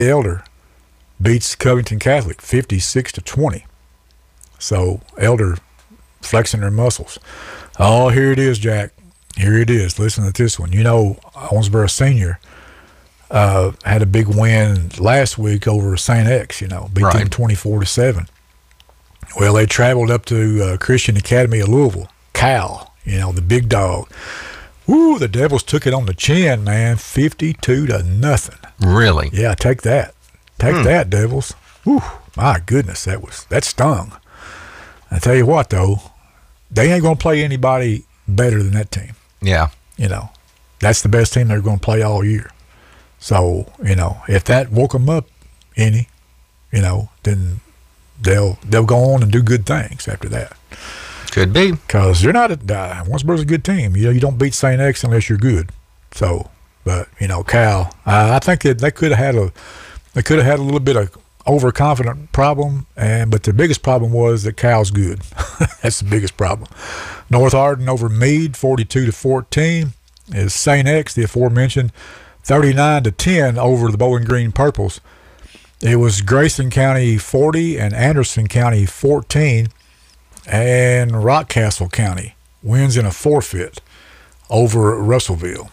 Elder beats Covington Catholic 56-20. So Elder flexing their muscles. Oh, here it is, Jack. Here it is. Listen to this one. You know, Owensboro Senior had a big win last week over St. X, beat them 24-7. Well, they traveled up to Christian Academy of Louisville, Cal, the big dog. Woo, the Devils took it on the chin, man, 52-0. Really? Yeah, take that. Take that, Devils. Woo, my goodness, that stung. I tell you what, though, they ain't going to play anybody better than that team. Yeah. That's the best team they're going to play all year. So, if that woke them up any, then they'll go on and do good things after that. Could be. Because they're not Owensboro's a good team. You don't beat St. X unless you're good. So, but, Cal, I think that they could have had a little bit of overconfident problem, but the biggest problem was that Cal's good. That's the biggest problem. North Arden over Meade, 42-14. Is St. X, the aforementioned, 39-10 over the Bowling Green Purples. It was Grayson County 40 and Anderson County 14, and Rockcastle County wins in a forfeit over Russellville.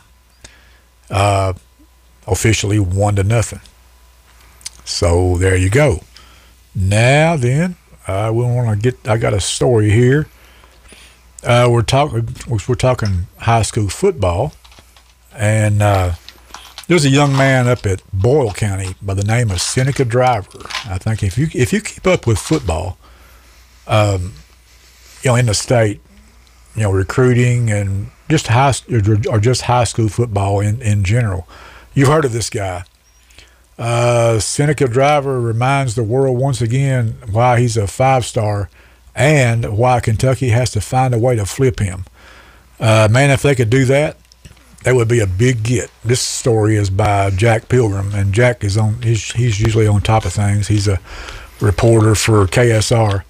Officially 1-0. So there you go. Now then, I got a story here. We're talking high school football, and there's a young man up at Boyle County by the name of Seneca Driver. I think if you keep up with football, in the state, recruiting and just high school football in general, you've heard of this guy. Seneca Driver reminds the world once again why he's a 5-star and why Kentucky has to find a way to flip him. Man, if they could do that, that would be a big get. This story is by Jack Pilgrim, and Jack is he's usually on top of things. He's a reporter for KSR.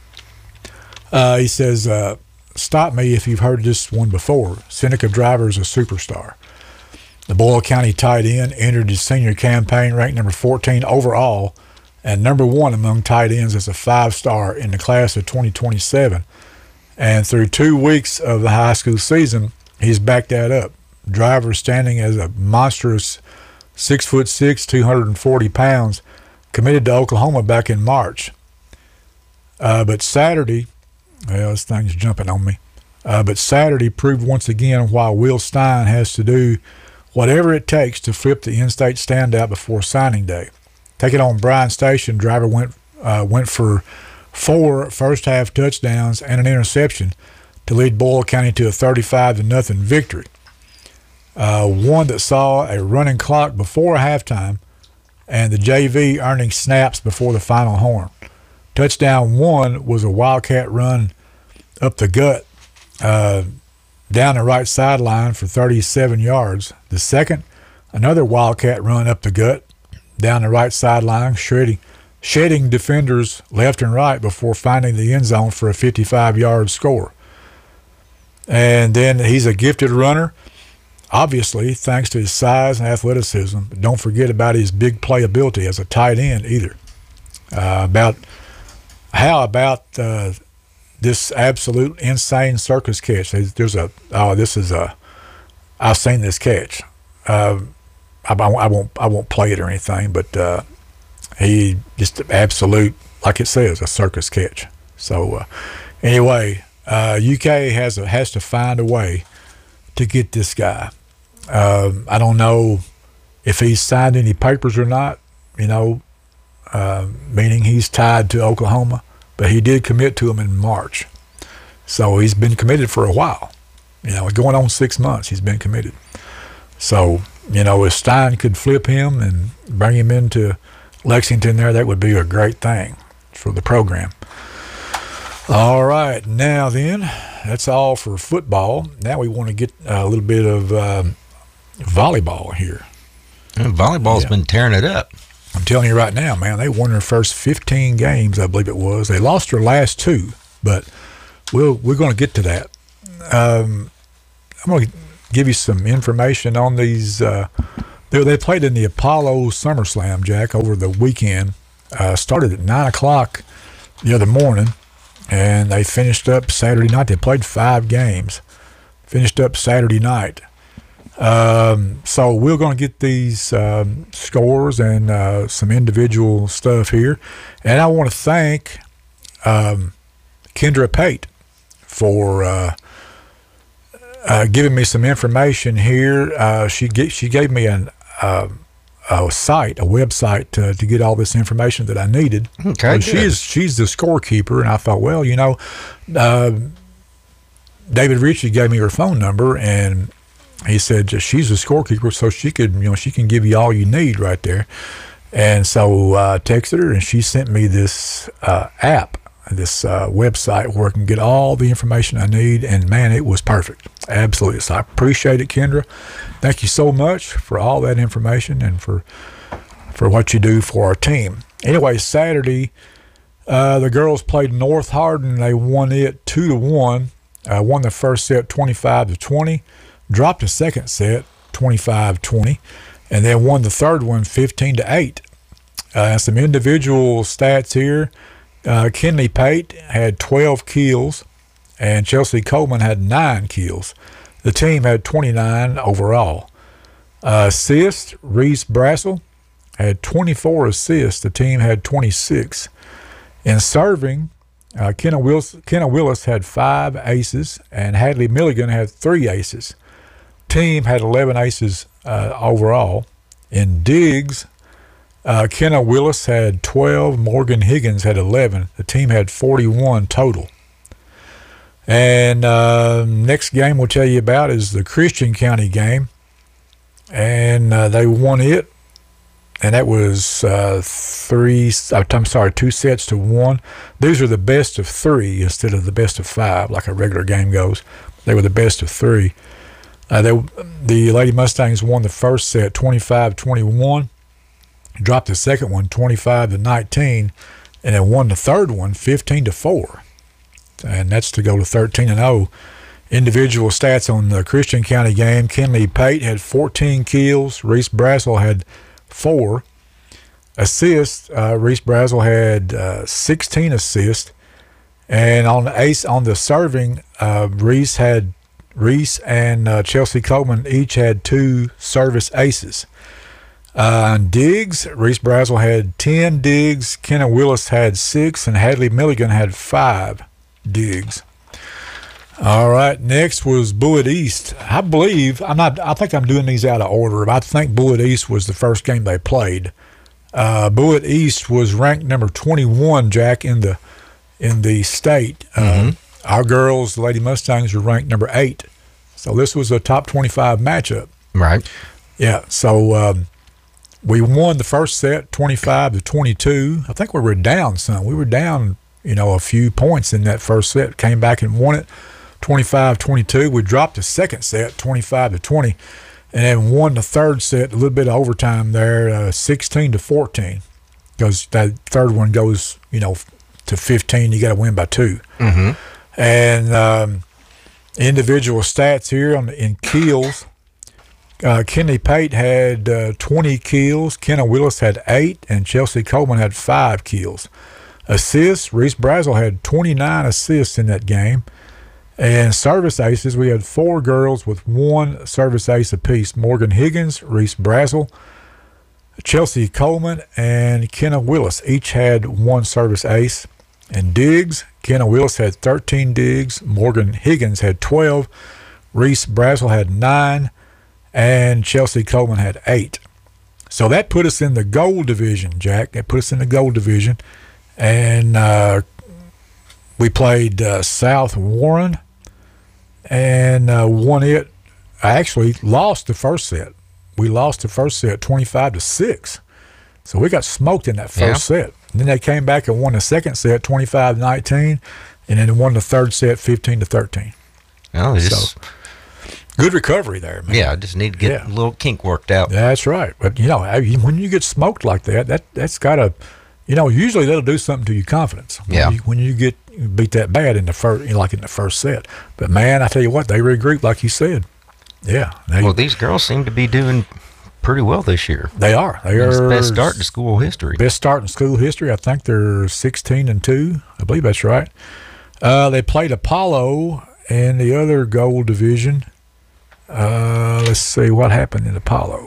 He says, stop me if you've heard this one before. Seneca Driver is a superstar. The Boyle County tight end entered his senior campaign ranked number 14 overall and number 1 among tight ends as a 5-star in the class of 2027. And through 2 weeks of the high school season, he's backed that up. Driver standing as a monstrous 6'6", 240 pounds, committed to Oklahoma back in March. But Saturday, this thing's jumping on me. But Saturday proved once again why Will Stein has to do whatever it takes to flip the in-state standout before signing day. Taking on Bryan Station, Driver went for 4 first-half touchdowns and an interception to lead Boyle County to a 35-0 victory. One that saw a running clock before halftime and the JV earning snaps before the final horn. Touchdown 1 was a Wildcat run up the gut down the right sideline for 37 yards. The second, another Wildcat run up the gut down the right sideline, shedding defenders left and right before finding the end zone for a 55-yard score. And then he's a gifted runner, obviously, thanks to his size and athleticism. But don't forget about his big playability as a tight end either. How about this absolute insane circus catch? I've seen this catch. I won't play it or anything, but he just absolute, like it says, a circus catch. So anyway, UK has to find a way to get this guy. I don't know if he's signed any papers or not, meaning he's tied to Oklahoma, but he did commit to him in March. So he's been committed for a while. Going on 6 months, he's been committed. So, if Stein could flip him and bring him into Lexington there, that would be a great thing for the program. All right, now then, that's all for football. Now we want to get a little bit of volleyball here. Volleyball's been tearing it up. I'm telling you right now, man, they won their first 15 games, I believe it was. They lost their last 2, but we're going to get to that. I'm going to give you some information on these They played in the Apollo SummerSlam, Jack, over the weekend. Started at 9 o'clock the other morning, and they finished up Saturday night. They played 5 games, finished up Saturday night. So we're going to get these scores and some individual stuff here. And I want to thank Kendra Pate for giving me some information here. She gave me a website to get all this information that I needed. Okay, she's the scorekeeper, and I thought, well, David Ritchie gave me her phone number, and he said she's a scorekeeper, so she can give you all you need right there. And so I texted her, and she sent me this app, this website where I can get all the information I need, and man, it was perfect. Absolutely. So I appreciate it, Kendra. Thank you so much for all that information and for what you do for our team. Anyway, Saturday, the girls played North Hardin. They won it 2-1. Won the first set 25-20. Dropped the second set 25-20, and then won the third one 15-8. Some individual stats here. Kenley Pate had 12 kills, and Chelsea Coleman had 9 kills. The team had 29 overall. Assists, Reese Brassel had 24 assists. The team had 26. In serving, Kenna Willis had 5 aces, and Hadley Milligan had 3 aces. Team had 11 aces overall. In digs, Kenna Willis had 12, Morgan Higgins had 11. The team had 41 total. And next game we'll tell you about is the Christian County game, and they won it, and that was 2 sets to 1. These are the best of 3 instead of the best of 5 like a regular game goes. They were the best of 3. The Lady Mustangs won the first set 25-21, dropped the second one 25-19, and then won the third one 15-4. And that's to go to 13-0. Individual stats on the Christian County game: Kenley Pate had 14 kills. Reese Brassel had 4 assists. Reese Brassel had 16 assists. And on the serving, Reese and Chelsea Coleman each had 2 service aces. On digs, Reese Brassel had 10 digs. Kenna Willis had 6, and Hadley Milligan had 5 digs. All right, next was Bullitt East. I think I'm doing these out of order, but I think Bullitt East was the first game they played. Bullitt East was ranked number 21, Jack, in the state. Our girls, the Lady Mustangs, were ranked number 8. So this was a top 25 matchup. Right. Yeah, so we won the first set 25-22. I think we were down some. We were down, a few points in that first set. Came back and won it 25-22. We dropped the second set 25-20, and then won the third set, a little bit of overtime there, 16-14, because that third one goes, to 15. You got to win by 2. Mm-hmm. And individual stats here in kills. Kenley Pate had 20 kills. Kenna Willis had 8, and Chelsea Coleman had 5 kills. Assists, Reese Brassel had 29 assists in that game. And service aces, we had 4 girls with 1 service ace apiece. Morgan Higgins, Reese Brassel, Chelsea Coleman, and Kenna Willis each had 1 service ace. And digs, Kenna Willis had 13 digs. Morgan Higgins had 12. Reese Brassel had 9. And Chelsea Coleman had 8. So that put us in the gold division, Jack. That put us in the gold division. And we played South Warren and won it. I actually lost the first set. We lost the first set 25-6. So we got smoked in that first set. And then they came back and won the second set 25-19, and then won the third set 15-13. Oh, so good recovery there, man. Yeah, I just need to get a little kink worked out. That's right. But, when you get smoked like that's got to, usually that'll do something to your confidence. When you get beat that bad in the first set. But, man, I tell you what, they regrouped like you said. Yeah. Well, these girls seem to be doing pretty well this year. They are. They It's are the best start to school history. Best start in school history. I think they're 16-2. I believe that's right. They played Apollo in the other gold division. Let's see what happened in Apollo.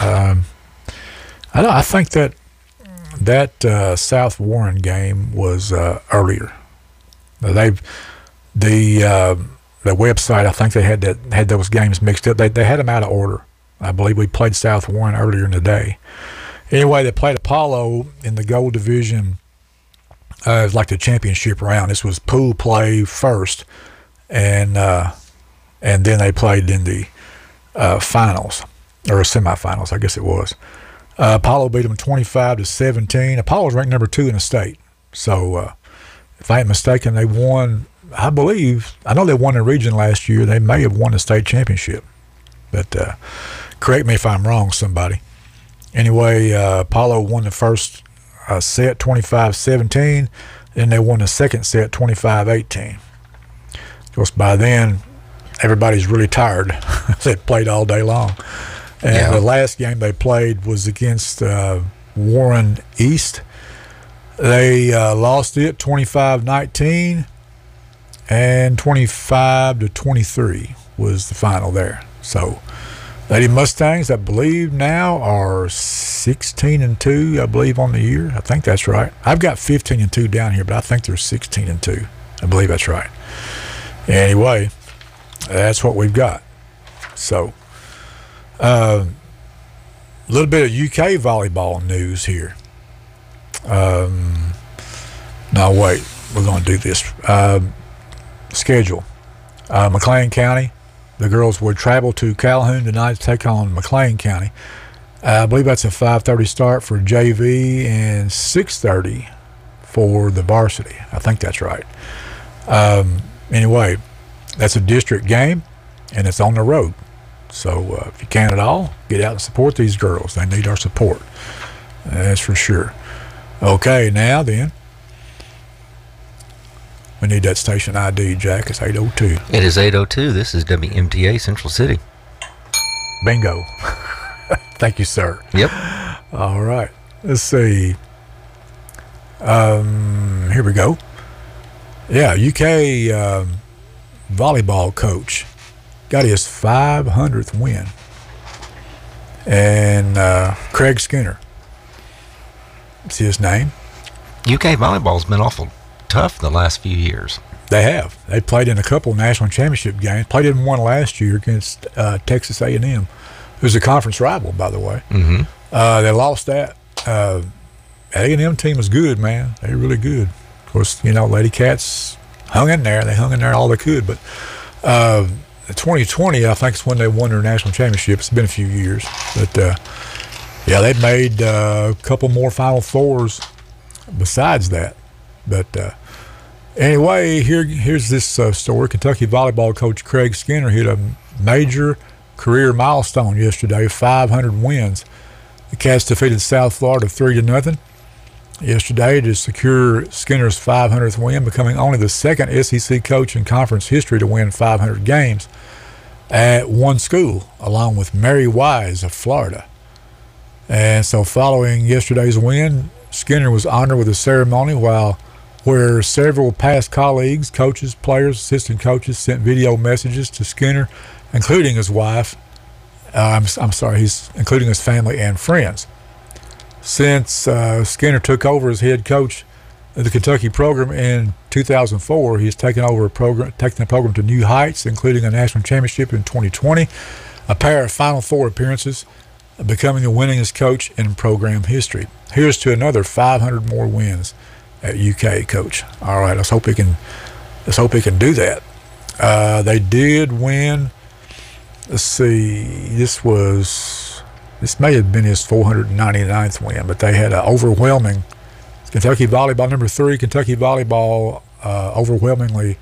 I think that South Warren game was earlier. The website, I think they had those games mixed up. They had them out of order. I believe we played South Warren earlier in the day. Anyway, they played Apollo in the gold division. It was like the championship round. This was pool play first, and then they played in the finals or semifinals, I guess it was. Apollo beat them 25-17. Apollo was ranked number 2 in the state. So if I ain't mistaken, they won. I know they won the region last year. They may have won the state championship, but correct me if I'm wrong, somebody. Anyway, Apollo won the first set 25-17. Then they won the second set 25-18. Of course, by then, everybody's really tired. They played all day long. And the last game they played was against Warren East. They lost it 25-19, and 25-23 was the final there. So Lady Mustangs, I believe now, are 16-2, I believe, on the year. I think that's right. I've got 15-2 down here, but I think they're 16-2. I believe that's right. Anyway, that's what we've got. So, a little bit of UK volleyball news here. No, wait. We're going to do this. Schedule. McLean County. The girls would travel to Calhoun tonight to take on McLean County. I believe that's a 5:30 start for JV and 6:30 for the varsity. I think that's right. Anyway, that's a district game, and it's on the road. So if you can at all, get out and support these girls. They need our support. That's for sure. Okay, now then, we need that station ID, Jack. It's 802. It is 802. This is WMTA Central City. Bingo. Thank you, sir. Yep. All right. Let's see. Here we go. Yeah, UK volleyball coach got his 500th win. And Craig Skinner. It's his name. UK volleyball's been awful tough the last few years. They have. They played in a couple of national championship games. Played in one last year against Texas A&M, who's a conference rival, by the way. Mm-hmm. They lost that. A&M team was good, man. They were really good. Of course, Lady Cats hung in there. They hung in there all they could. But 2020, I think, is when they won their national championship. It's been a few years. But, yeah, they've made a couple more Final Fours besides that. But anyway, here's this story. Kentucky volleyball coach Craig Skinner hit a major career milestone yesterday, 500 wins. The Cats defeated South Florida 3-0 yesterday to secure Skinner's 500th win, becoming only the second SEC coach in conference history to win 500 games at one school, along with Mary Wise of Florida. And so following yesterday's win, Skinner was honored with a ceremony where several past colleagues, coaches, players, assistant coaches sent video messages to Skinner, including his wife. Including his family and friends. Since Skinner took over as head coach of the Kentucky program in 2004, he's taken the program to new heights, including a national championship in 2020, a pair of Final Four appearances, becoming the winningest coach in program history. Here's to another 500 more wins at UK, coach. All right, let's hope he can do that. They did win. Let's see. This may have been his 499th win, but they had an overwhelming Kentucky volleyball number 3. Kentucky volleyball overwhelming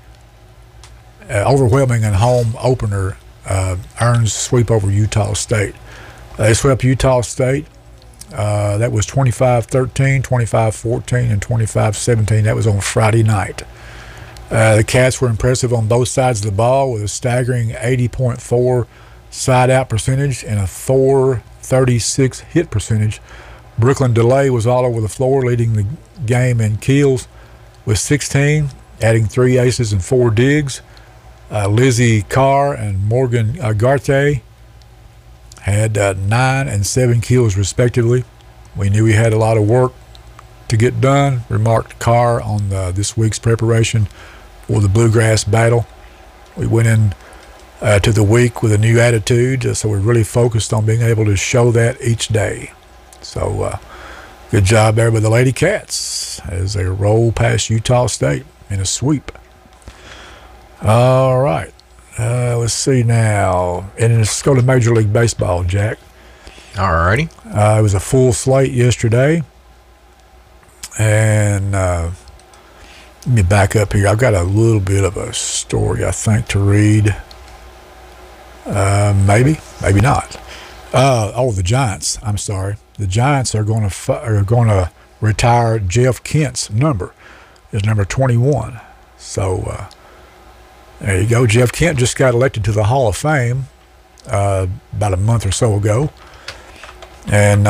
and home opener earns sweep over Utah State. They swept Utah State. That was 25-13, 25-14, and 25-17. That was on Friday night. The Cats were impressive on both sides of the ball with a staggering 80.4 side-out percentage and a 4 .36 hit percentage. Brooklyn DeLay was all over the floor, leading the game in kills with 16, adding 3 aces and 4 digs. Lizzie Carr and Morgan Garte had 9 and 7 kills respectively. We knew he had a lot of work to get done, remarked Carr on this week's preparation for the Bluegrass Battle. We went in to the week with a new attitude, so we're really focused on being able to show that each day. So good job there by the Lady Cats as they roll past Utah State in a sweep. All right. Let's see now. And let's go to Major League Baseball, Jack. All righty. It was a full slate yesterday. And let me back up here. I've got a little bit of a story, I think, to read. Maybe not. The Giants. I'm sorry. The Giants are going to retire Jeff Kent's number. It's number 21. So there you go. Jeff Kent just got elected to the Hall of Fame about a month or so ago, and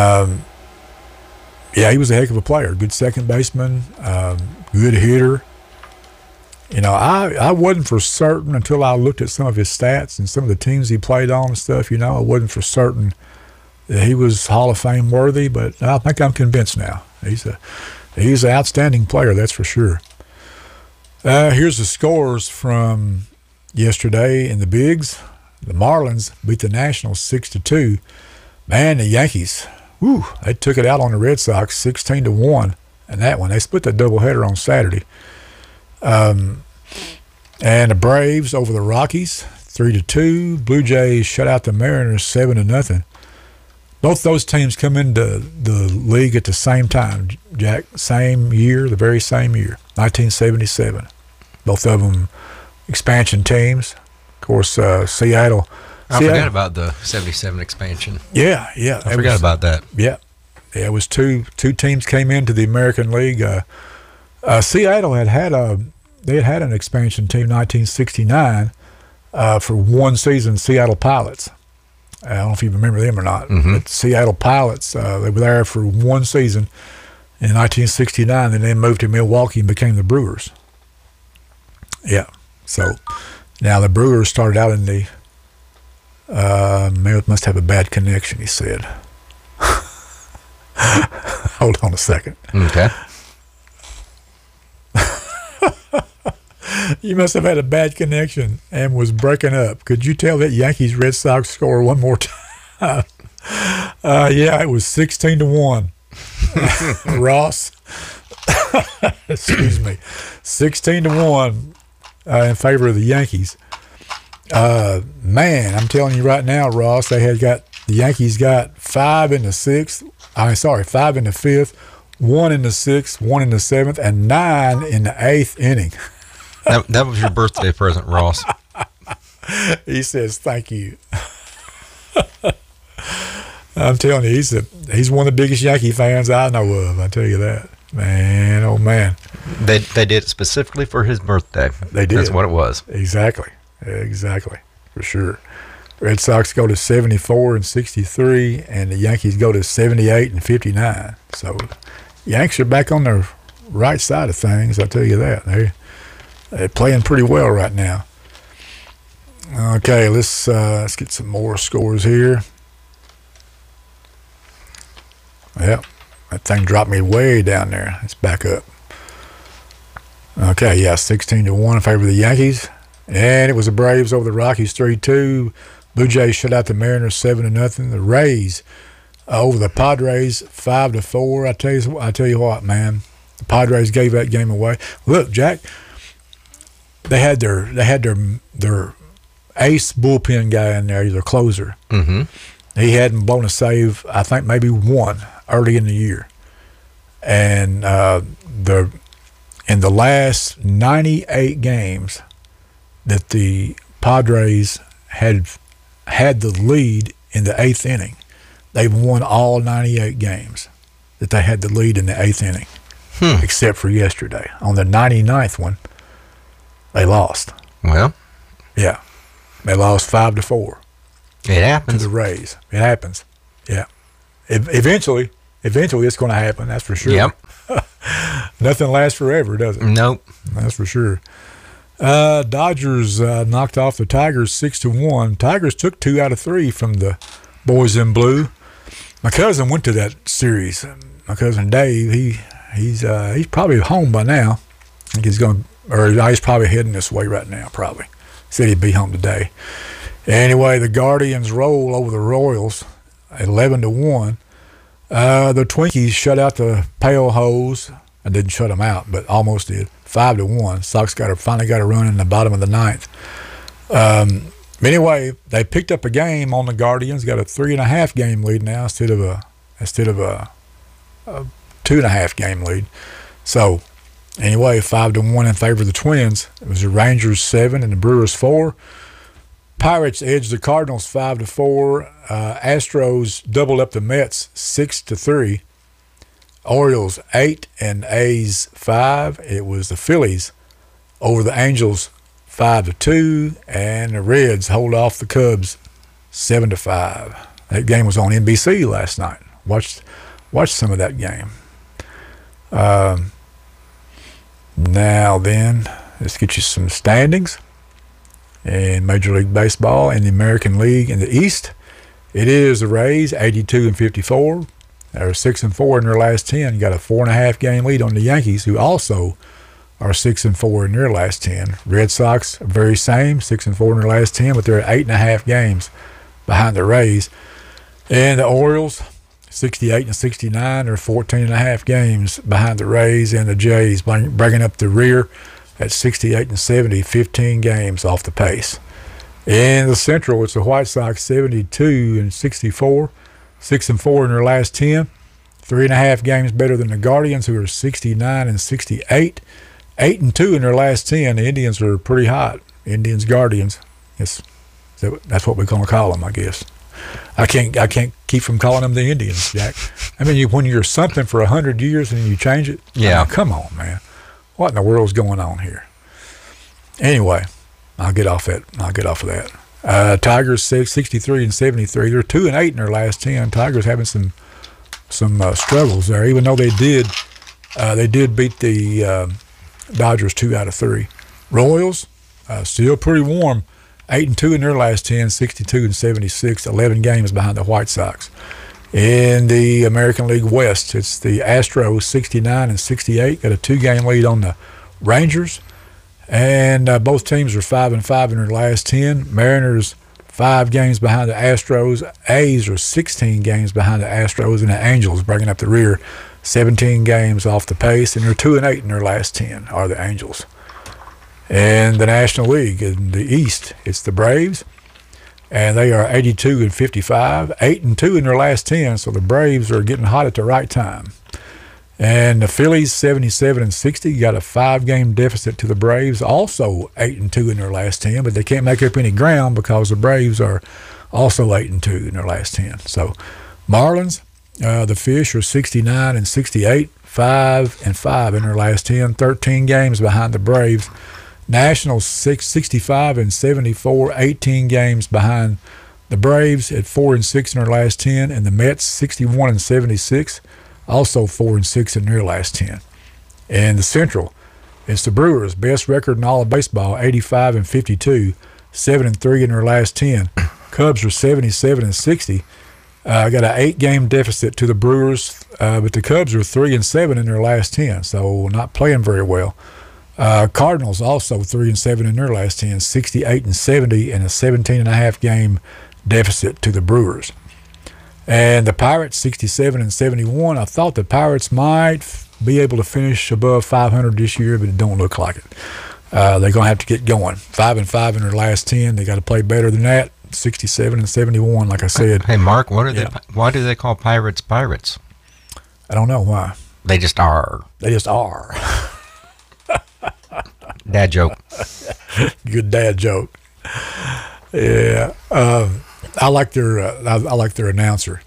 he was a heck of a player. Good second baseman, good hitter. You know, I wasn't for certain until I looked at some of his stats and some of the teams he played on and stuff. You know, I wasn't for certain that he was Hall of Fame worthy, but I think I'm convinced now. He's an outstanding player, that's for sure. Here's the scores from yesterday in the Bigs. The Marlins beat the Nationals 6-2. Man, the Yankees, they took it out on the Red Sox 16-1. And that one, they split the doubleheader on Saturday. And the Braves over the Rockies 3-2. Blue Jays shut out the Mariners 7-0. Both those teams come into the league at the same time, Jack. Same year, the very same year, 1977. Both of them expansion teams. Of course, Seattle. I forgot about the 77 expansion. Yeah. I forgot about that. Yeah, it was two teams came into the American League. Seattle had an expansion team, 1969, for one season. Seattle Pilots. I don't know if you remember them or not. Mm-hmm. But Seattle Pilots, they were there for one season in 1969, and then moved to Milwaukee and became the Brewers. Yeah. So now the Brewers started out in the Merritt must have a bad connection, he said. Hold on a second. Okay. You must have had a bad connection and was breaking up. Could you tell that Yankees Red Sox score one more time? Yeah, it was 16-1. Ross. Excuse me. 16-1 in favor of the Yankees. Man, I'm telling you right now, Ross, the Yankees got 5 in the 6th. 5 in the 5th, 1 in the 6th, 1 in the 7th, and 9 in the 8th inning. That was your birthday present, Ross. He says, thank you. I'm telling you, he's one of the biggest Yankee fans I know of. I tell you that. Man, oh man. They did it specifically for his birthday. They did. That's what it was. Exactly, for sure. Red Sox go to 74 and 63, and the Yankees go to 78 and 59. So, Yanks are back on the right side of things. I tell you that. They're playing pretty well right now. Okay, let's get some more scores here. Yep, that thing dropped me way down there. Let's back up. Okay, 16-1 in favor of the Yankees. And it was the Braves over the Rockies 3-2. Blue Jays shut out the Mariners 7-0. The Rays over the Padres 5-4. I tell you what, man, the Padres gave that game away. Look, Jack, they had their ace bullpen guy in there, their closer. Mm-hmm. He hadn't blown a save, I think maybe one early in the year. And in the last 98 games that the Padres had the lead in the 8th inning, they've won all 98 games that they had the lead in the 8th inning, except for yesterday. On the 99th one, they lost. Well, yeah, they lost 5-4. It happens. To the Rays. It happens. Yeah. Eventually it's going to happen. That's for sure. Yep. Nothing lasts forever, does it? Nope. That's for sure. Dodgers knocked off the Tigers 6-1. Tigers took 2 out of 3 from the boys in blue. My cousin went to that series. My cousin Dave, he's probably home by now. I think he's probably heading this way right now. Probably said he'd be home today. Anyway, the Guardians roll over the Royals 11-1. The Twinkies shut out the Pale Hose. I didn't shut them out, but almost did. 5-1. Sox finally got a run in the bottom of the ninth. Anyway, they picked up a game on the Guardians. Got a 3.5 game lead now instead of a 2.5 game lead. So anyway, 5-1 in favor of the Twins. It was the Rangers 7 and the Brewers 4. Pirates edged the Cardinals 5-4. Astros doubled up the Mets 6-3. Orioles 8 and A's 5. It was the Phillies over the Angels 5-2, and the Reds hold off the Cubs 7-5. That game was on NBC last night. Watched some of that game. Now then, let's get you some standings in Major League Baseball in the American League in the East. It is the Rays 82-54. They're 6-4 in their last 10. You got a 4.5 game lead on the Yankees, who also are 6-4 in their last 10. Red Sox, very same, 6-4 in their last 10, but they're 8.5 games behind the Rays. And the Orioles, 68-69, they're 14.5 games behind the Rays, and the Jays bringing up the rear at 68-70, 15 games off the pace. In the Central, it's the White Sox, 72-64, 6-4 in their last 10, 3.5 games better than the Guardians, who are 69-68. 8-2 in their last 10. The Indians are pretty hot. Indians, Guardians. That's what we're going to call them, I guess. I can't keep from calling them the Indians, Jack. I mean, when you're something for 100 years and you change it. Yeah. I mean, come on, man. What in the world's going on here? Anyway, I'll get off of that. Tigers 63-73. They're 2-8 in their last 10. Tigers having some struggles there, even though they did beat the Dodgers 2 out of 3. Royals still pretty warm, 8-2 in their last 10, 62-76, 11 games behind the White Sox. In the American League West, it's the Astros 69-68, got a 2-game lead on the Rangers, and both teams are 5-5 in their last 10. Mariners 5 games behind the Astros. A's are 16 games behind the Astros, and the Angels bringing up the rear, 17 games off the pace, and they're 2-8 in their last 10 are the Angels. And the National League in the East, it's the Braves, and they are 82-55, 8-2 in their last 10, so the Braves are getting hot at the right time. And the Phillies 77-60, got a 5-game deficit to the Braves, also 8-2 in their last 10, but they can't make up any ground because the Braves are also 8-2 in their last 10. So Marlins, the Fish are 69-68, 5-5 in their last 10, 13 games behind the Braves. Nationals 65-74, 18 games behind the Braves at 4-6 in their last 10, and the Mets 61-76, also 4-6 in their last 10. And the Central, it's the Brewers, best record in all of baseball, 85-52, 7-3 in their last 10. Cubs are 77-60. Got an 8-game deficit to the Brewers, but the Cubs are 3-7 in their last 10, so not playing very well. Cardinals also 3-7 in their last 10, 68-70, and a 17.5 game deficit to the Brewers. And the Pirates 67-71. I thought the Pirates might be able to finish above 500 this year, but it don't look like it. They're going to have to get going. 5-5 in their last 10. They got to play better than that. 67-71, like I said. Hey, Mark, why do they call pirates pirates? I don't know why. They just are. They just are. Dad joke. Good dad joke. Yeah. I like their announcer.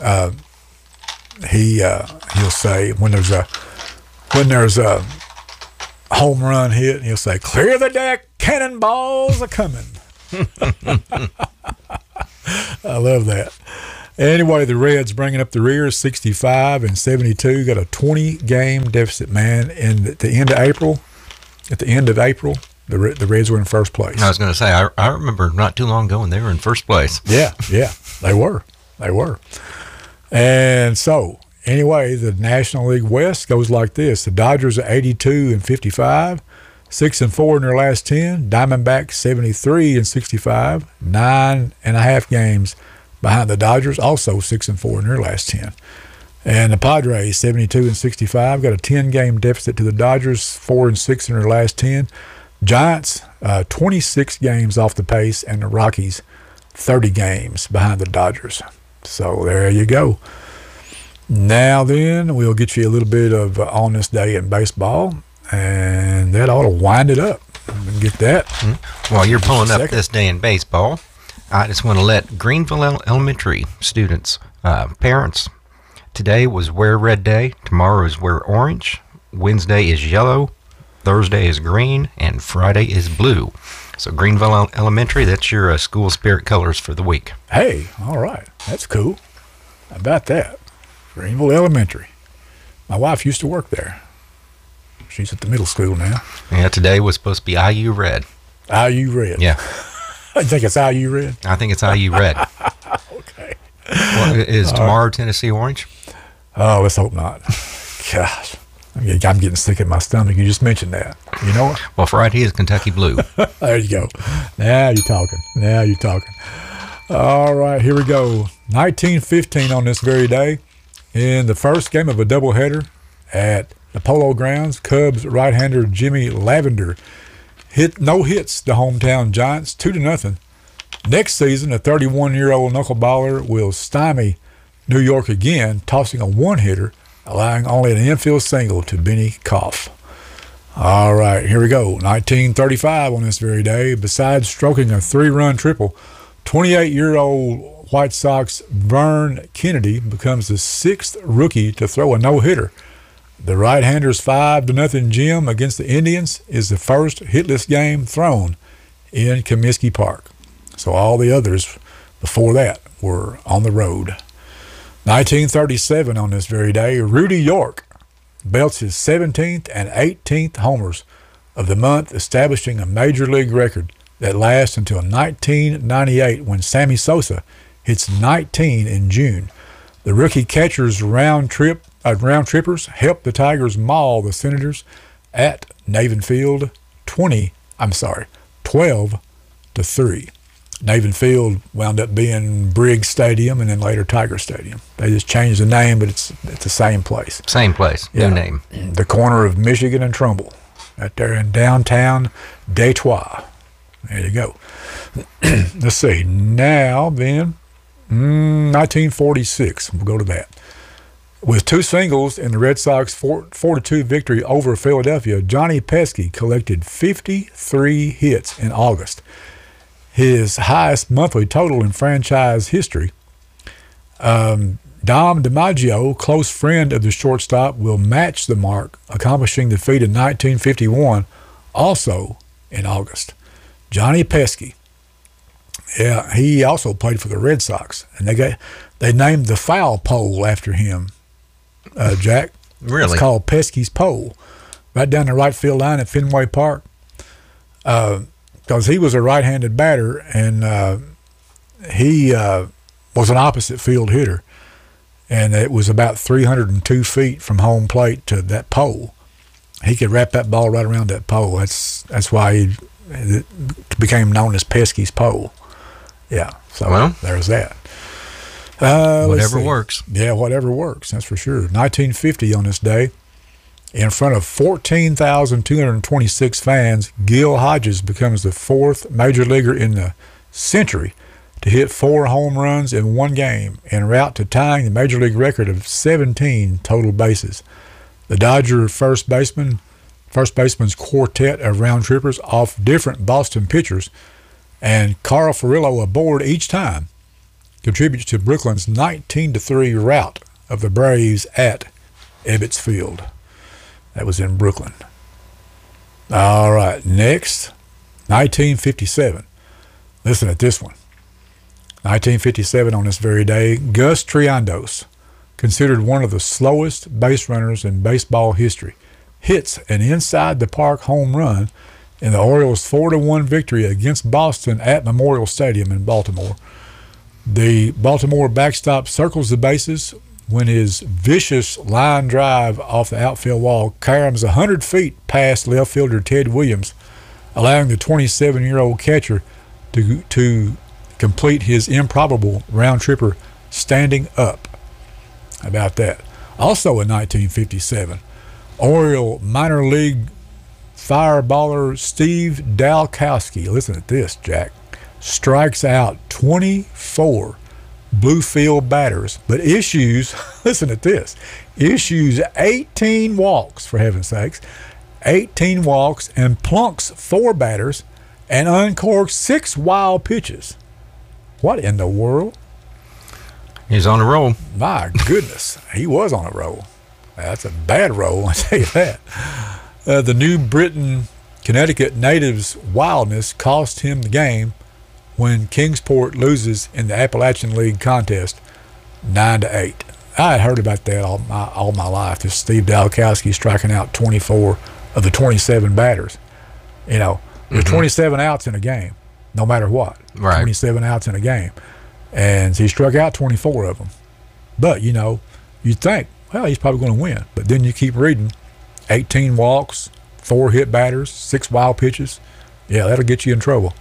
He'll say when there's a home run hit, he'll say, "Clear the deck, cannonballs are coming." I love that. Anyway, the Reds bringing up the rear, 65 and 72. Got a 20-game deficit, man. And at the end of April, the Reds were in first place. I was going to say, I remember not too long ago when they were in first place. Yeah, they were. And so, anyway, the National League West goes like this. The Dodgers are 82 and 55, 6-4 in their last 10. Diamondbacks 73 and 65, 9.5 games behind the Dodgers, also 6-4 in their last 10. And the Padres 72 and 65, got a 10-game deficit to the Dodgers, 4-6 in their last 10. Giants 26 games off the pace, and the Rockies 30 games behind the Dodgers. So there you go. Now then, we'll get you a little bit of On This Day in baseball, and that ought to wind it up. Get that. While you're pulling up This Day in baseball, I just want to let Greenville Elementary students, parents, today was Wear Red Day, tomorrow is Wear Orange, Wednesday is yellow, Thursday is green, and Friday is blue. So Greenville Elementary, that's your school spirit colors for the week. Hey, all right. That's cool. How about that? Greenville Elementary. My wife used to work there. She's at the middle school now. Yeah, today was supposed to be IU Red. IU Red. Yeah. I think it's IU Red. I think it's IU Red. Okay. Well, is tomorrow Tennessee Orange? Oh, let's hope not. Gosh. I'm getting sick in my stomach. You just mentioned that. You know what? Well, Friday is Kentucky Blue. There you go. Now you're talking. All right, here we go. 1915 on this very day. In the first game of a doubleheader at the Polo Grounds, Cubs right-hander Jimmy Lavender no hits the hometown Giants 2-0. Next season, a 31-year-old knuckleballer will stymie New York again, tossing a one-hitter, allowing only an infield single to Benny Koff. All right, here we go. 1935 on this very day. Besides stroking a 3-run triple, 28-year-old White Sox Vern Kennedy becomes the 6th rookie to throw a no-hitter. The right-hander's 5-0 gem against the Indians is the first hitless game thrown in Comiskey Park. So all the others before that were on the road. 1937 on this very day, Rudy York belts his 17th and 18th homers of the month, establishing a major league record that lasts until 1998 when Sammy Sosa hits 19 in June. The rookie catcher's round trippers helped the Tigers maul the Senators at Navin Field 12-3. Navin Field wound up being Briggs Stadium and then later Tiger Stadium. They just changed the name, but it's the same place. Same place, Yeah. new name. The corner of Michigan and Trumbull, right there in downtown Detroit. There you go. Let's see. Now then, 1946. We'll go to that. With 2 singles in the Red Sox 4-2 victory over Philadelphia, Johnny Pesky collected 53 hits in August, his highest monthly total in franchise history. Dom DiMaggio, close friend of the shortstop, will match the mark, accomplishing the feat in 1951, also in August. Johnny Pesky. Yeah, he also played for the Red Sox, and they named the foul pole after him. Jack. Really? It's called Pesky's Pole, right down the right field line at Fenway Park. Because he was a right-handed batter, and he was an opposite field hitter, and it was about 302 feet from home plate to that pole. He could wrap that ball right around that pole. That's why it became known as Pesky's Pole. Yeah, so there's that. Whatever works. Yeah, whatever works, that's for sure. 1950 on this day, in front of 14,226 fans, Gil Hodges becomes the 4th major leaguer in the century to hit 4 home runs in one game, en route to tying the major league record of 17 total bases. The Dodger first baseman's quartet of round trippers off different Boston pitchers, and Carl Furillo aboard each time, contributes to Brooklyn's 19-3 rout of the Braves at Ebbets Field. That was in Brooklyn. All right, next, 1957. Listen at this one. 1957, on this very day, Gus Triandos, considered one of the slowest base runners in baseball history, hits an inside-the-park home run in the Orioles' 4-1 victory against Boston at Memorial Stadium in Baltimore. The Baltimore backstop circles the bases when his vicious line drive off the outfield wall caroms 100 feet past left fielder Ted Williams, allowing the 27-year-old catcher to complete his improbable round-tripper standing up. How about that? Also in 1957, Oriole minor league fireballer Steve Dalkowski, listen to this, Jack, strikes out 24 Bluefield batters, but issues, listen to this, issues 18 walks, for heaven's sakes, 18 walks, and plunks 4 batters and uncorks 6 wild pitches. What in the world? He's on a roll. My goodness, he was on a roll. That's a bad roll, I tell you that. The New Britain, Connecticut native's wildness cost him the game when Kingsport loses in the Appalachian League contest 9-8. I had heard about that all my life. This Steve Dalkowski striking out 24 of the 27 batters. You know, there's 27 outs in a game, no matter what. Right. 27 outs in a game. And he struck out 24 of them. But, you know, you'd think, well, he's probably going to win. But then you keep reading, 18 walks, 4 hit batters, 6 wild pitches. Yeah, that'll get you in trouble.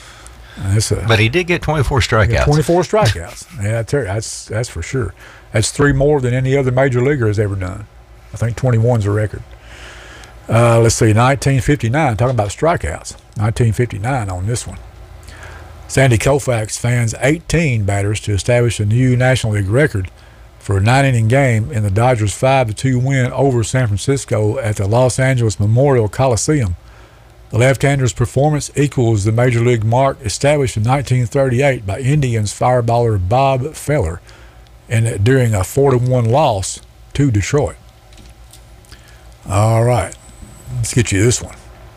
But he did get 24 strikeouts. 24 strikeouts. Yeah, I tell you, that's for sure. That's 3 more than any other major leaguer has ever done. I think 21's a record. Let's see, 1959, talking about strikeouts. 1959 on this one. Sandy Koufax fans 18 batters to establish a new National League record for a 9-inning game in the Dodgers' 5-2 win over San Francisco at the Los Angeles Memorial Coliseum. The left-hander's performance equals the major league mark established in 1938 by Indians fireballer Bob Feller during a 4-1 loss to Detroit. All right, let's get you this one.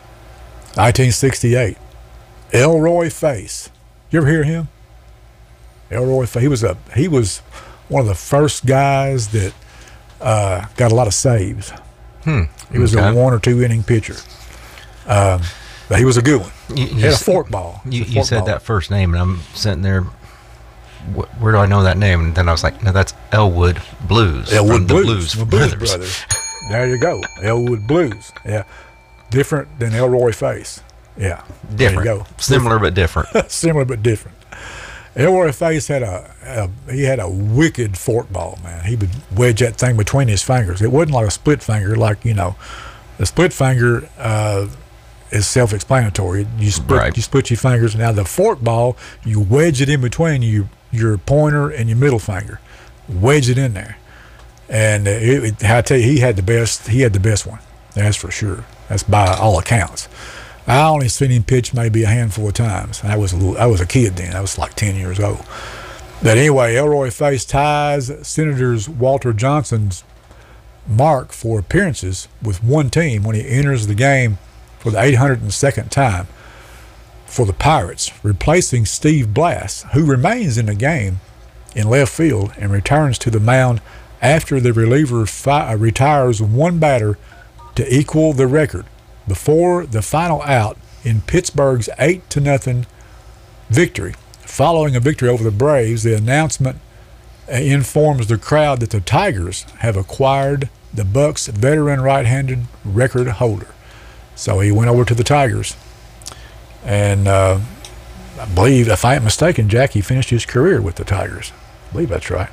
1968, Elroy Face. You ever hear him? Elroy Face. He was one of the first guys that got a lot of saves. He was a 1 or 2 inning pitcher. But he was a good one. He had a forkball. You said that first name, and I'm sitting there, where do I know that name? And then I was like, no, that's Elwood Blues. Elwood Blues. The Blues Brothers. There you go. Elwood Blues. Yeah. Different than Elroy Face. Yeah. Different. There you go. Similar but different. Similar but different. Elroy Face had a wicked forkball, man. He would wedge that thing between his fingers. It wasn't like a split finger, like, you know, the split finger is self-explanatory. You split your fingers. Now the forkball, you wedge it in between your pointer and your middle finger. Wedge it in there, and I tell you, he had the best one. That's for sure. That's by all accounts. I only seen him pitch maybe a handful of times. I was a kid then. I was like 10 years old. But anyway, Elroy Face ties Senators Walter Johnson's mark for appearances with one team when he enters the game for the 802nd time for the Pirates, replacing Steve Blass, who remains in the game in left field and returns to the mound after the reliever retires 1 batter to equal the record before the final out in Pittsburgh's 8-0 victory. Following a victory over the Braves, the announcement informs the crowd that the Tigers have acquired the Bucs' veteran right-handed record holder. So he went over to the Tigers, and I believe, if I ain't mistaken, Jack, he finished his career with the Tigers. I believe that's right.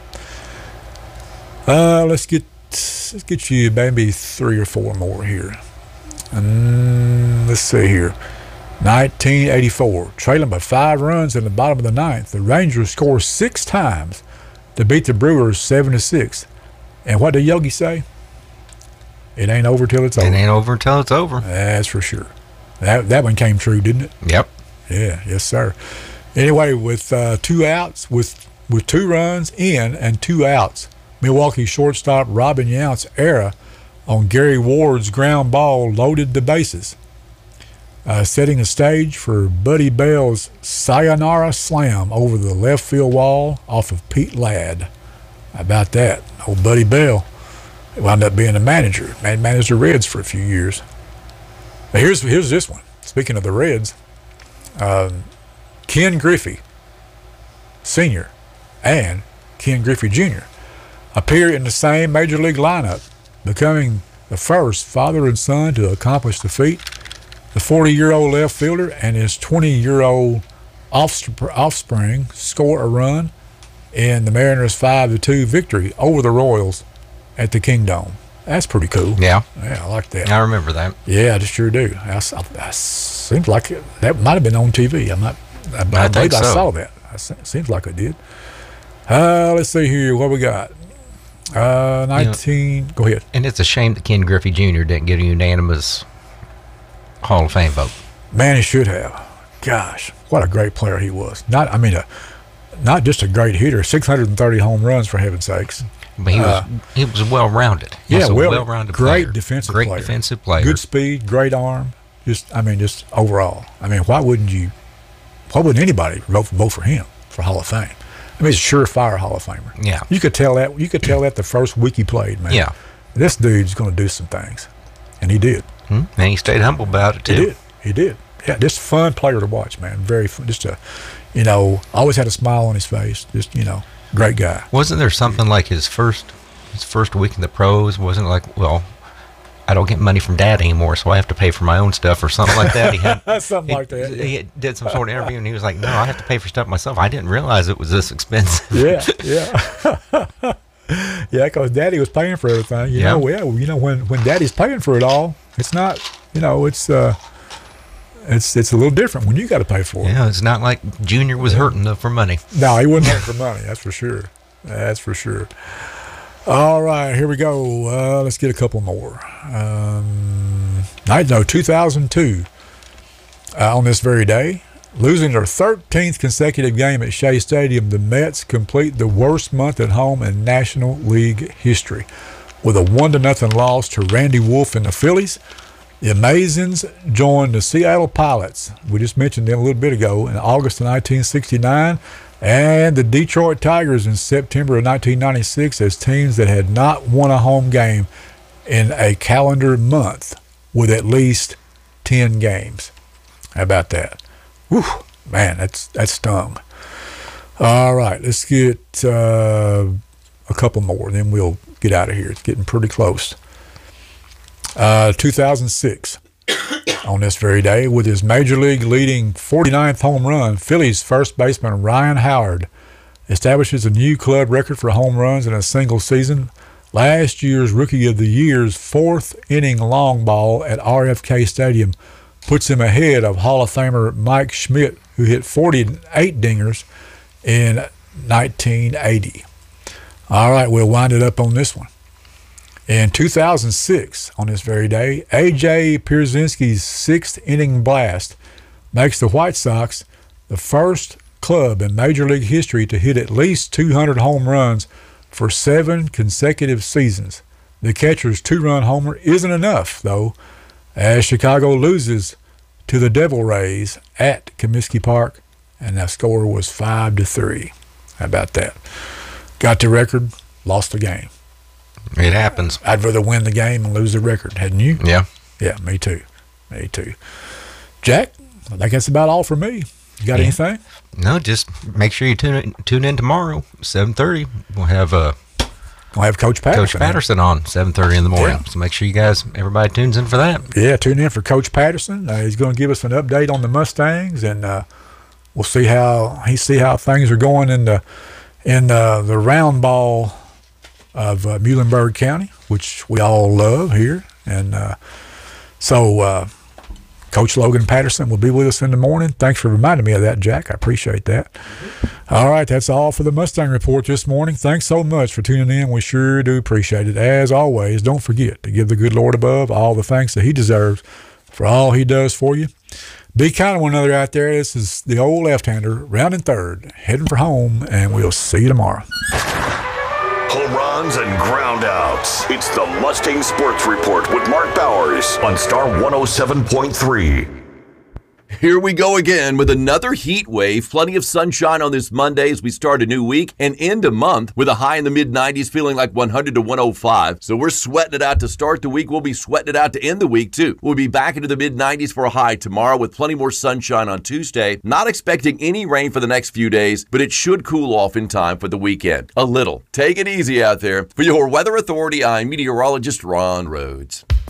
Let's get you maybe 3 or 4 more here. Let's see here. 1984, trailing by 5 runs in the bottom of the 9th, the Rangers score 6 times to beat the Brewers 7-6. And what did Yogi say? It ain't over till it's over. It ain't over until it's over. That's for sure. That one came true, didn't it? Yep. Yeah, yes, sir. Anyway, with 2 outs, with 2 runs in and 2 outs, Milwaukee shortstop Robin Yount's error on Gary Ward's ground ball loaded the bases. setting the stage for Buddy Bell's sayonara slam over the left field wall off of Pete Ladd. How about that? Old Buddy Bell wound up being a manager. Managed the Reds for a few years. Now here's this one. Speaking of the Reds, Ken Griffey Sr. and Ken Griffey Jr. appear in the same Major League lineup, becoming the first father and son to accomplish the feat. The 40-year-old left fielder and his 20-year-old offspring score a run in the Mariners' 5-2 victory over the Royals at the Kingdome. That's pretty cool. Yeah, I like that. I remember that. Yeah, I sure do. I seems like that might have been on TV. I believe I saw that. Seems like I did. Let's see here. What we got? 19. Go ahead. And it's a shame that Ken Griffey Jr. didn't get a unanimous Hall of Fame vote. Man, he should have. Gosh, what a great player he was. Not just a great hitter. 630 home runs, for heaven's sakes. But he was well-rounded. Well-rounded player. Great defensive player. Good speed, great arm. Just overall. Why wouldn't anybody vote for him for Hall of Fame? He's a surefire Hall of Famer. Yeah. You could tell that the first week he played, man. Yeah. This dude's going to do some things, and he did. And he stayed humble about it too. He did. Yeah, just a fun player to watch, man. Very fun. Just always had a smile on his face. Just great guy. Wasn't there something like his first week in the pros? Wasn't it like, well, I don't get money from Dad anymore, so I have to pay for my own stuff or something like that? He did some sort of interview, and he was like, "No, I have to pay for stuff myself. I didn't realize it was this expensive." Yeah. Yeah, because Daddy was paying for everything. When Daddy's paying for it all, it's not. It's a little different when you got to pay for it. Yeah, it's not like Junior was hurting for money. No, he wasn't hurting for money. That's for sure. All right, here we go. Let's get a couple more. 2002, on this very day, losing their 13th consecutive game at Shea Stadium, the Mets complete the worst month at home in National League history with a 1-0 loss to Randy Wolf and the Phillies. The Amazons joined the Seattle Pilots, we just mentioned them a little bit ago, in August of 1969, and the Detroit Tigers in September of 1996 as teams that had not won a home game in a calendar month with at least 10 games. How about that? Whew, man, that stung. All right, let's get a couple more, and then we'll get out of here. It's getting pretty close. 2006, on this very day, with his Major League leading 49th home run, Phillies first baseman Ryan Howard establishes a new club record for home runs in a single season. Last year's Rookie of the Year's fourth inning long ball at RFK Stadium puts him ahead of Hall of Famer Mike Schmidt, who hit 48 dingers in 1980. All right, we'll wind it up on this one. In 2006, on this very day, A.J. Pierzynski's sixth inning blast makes the White Sox the first club in Major League history to hit at least 200 home runs for 7 consecutive seasons. The catcher's 2-run homer isn't enough, though, as Chicago loses to the Devil Rays at Comiskey Park, and the score was 5-3. How about that? Got the record, lost the game. It happens. I'd rather win the game and lose the record, hadn't you? Yeah. Yeah, me too. Jack, I think that's about all for me. You got anything? No, just make sure you tune in tomorrow, 7:30. We'll have Coach Patterson on 7:30 in the morning. Yeah. So make sure everybody tunes in for that. Yeah, tune in for Coach Patterson. He's going to give us an update on the Mustangs, and we'll see how things are going in the round ball of Muhlenberg County, which we all love here. And so Coach Logan Patterson will be with us in the morning. Thanks for reminding me of that, Jack. I appreciate that. All right, that's all for the Mustang Report this morning. Thanks so much for tuning in. We sure do appreciate it. As always, don't forget to give the good Lord above all the thanks that he deserves for all he does for you. Be kind to one another out there. This is the old left-hander, rounding third, heading for home, and we'll see you tomorrow. Home runs and ground outs. It's the Mustang Sports Report with Mark Bowers on Star 107.3. Here we go again with another heat wave. Plenty of sunshine on this Monday as we start a new week and end a month with a high in the mid-90s, feeling like 100 to 105. So we're sweating it out to start the week. We'll be sweating it out to end the week, too. We'll be back into the mid-90s for a high tomorrow with plenty more sunshine on Tuesday. Not expecting any rain for the next few days, but it should cool off in time for the weekend. A little. Take it easy out there. For your Weather Authority, I'm meteorologist Ron Rhodes.